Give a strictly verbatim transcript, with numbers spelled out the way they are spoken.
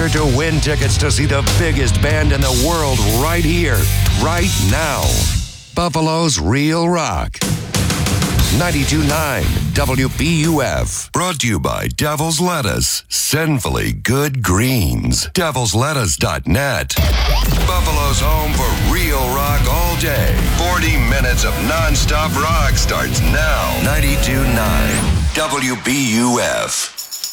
Enter to win tickets to see the biggest band in the world right here, right now. Buffalo's Real Rock. ninety-two point nine W B U F. Brought to you by Devil's Lettuce. Sinfully good greens. devils lettuce dot net. Buffalo's home for real rock all day. forty minutes of nonstop rock starts now. ninety-two point nine W B U F.